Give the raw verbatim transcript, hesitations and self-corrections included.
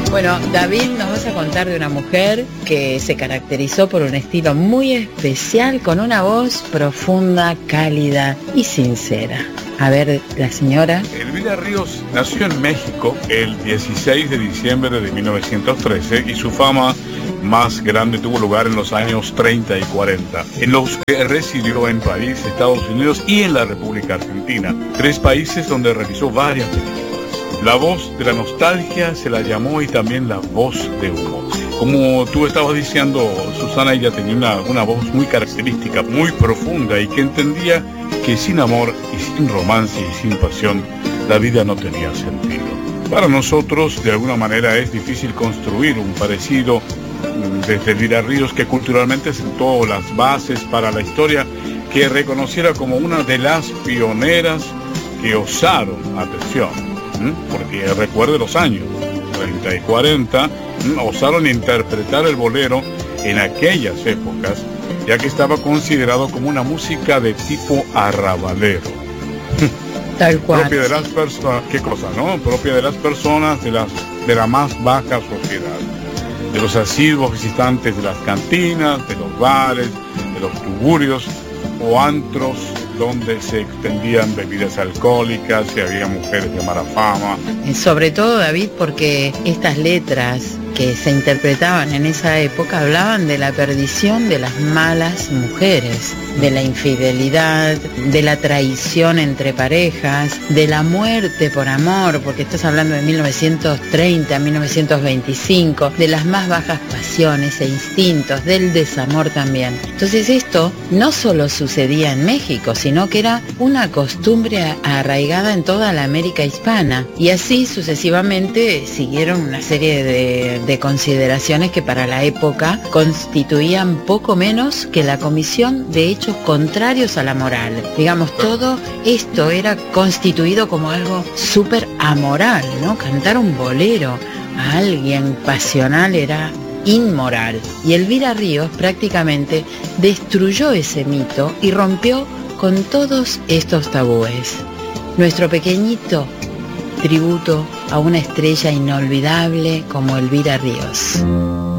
Bueno, David, nos vas a contar de una mujer que se caracterizó por un estilo muy especial, con una voz profunda, cálida y sincera. A ver, la señora. Elvira Ríos nació en México el dieciséis de diciembre de mil novecientos trece y su fama más grande tuvo lugar en los años treinta y cuarenta, en los que residió en París, Estados Unidos y en la República Argentina, tres países donde realizó varias películas. La voz de la nostalgia se la llamó y también la voz de humor. Como tú estabas diciendo, Susana, ella tenía una, una voz muy característica, muy profunda y que entendía que sin amor y sin romance y sin pasión, la vida no tenía sentido. Para nosotros, de alguna manera, es difícil construir un parecido desde Elvira Ríos, que culturalmente sentó las bases para la historia que reconociera como una de las pioneras que osaron, atención, ¿m? porque recuerde los años treinta y cuarenta, ¿m? osaron interpretar el bolero en aquellas épocas, ya que estaba considerado como una música de tipo arrabalero. Tal cual. Propia de las personas, ¿qué cosa, no? Propia de las personas de, las, de la más baja sociedad, de los asiduos visitantes de las cantinas, de los bares, de los tugurios o antros donde se extendían bebidas alcohólicas y había mujeres de mala fama. Sobre todo, David, porque estas letras que se interpretaban en esa época hablaban de la perdición de las malas mujeres, de la infidelidad, de la traición entre parejas, de la muerte por amor, porque estás hablando de mil novecientos treinta, mil novecientos veinticinco, de las más bajas pasiones e instintos, del desamor también. Entonces esto no solo sucedía en México, sino que era una costumbre arraigada en toda la América hispana, y así sucesivamente siguieron una serie de, de consideraciones que para la época constituían poco menos que la comisión de hechos contrarios a la moral. Digamos, todo esto era constituido como algo súper amoral, ¿no? Cantar un bolero a alguien pasional era inmoral. Y Elvira Ríos prácticamente destruyó ese mito y rompió con todos estos tabúes. Nuestro pequeñito tributo a una estrella inolvidable como Elvira Ríos.